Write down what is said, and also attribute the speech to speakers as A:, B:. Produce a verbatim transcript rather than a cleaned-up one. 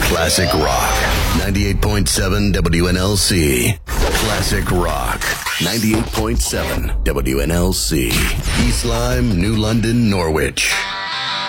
A: Classic Rock, ninety-eight point seven W N L C. Classic Rock, ninety-eight point seven W N L C. East Lyme, New London, Norwich.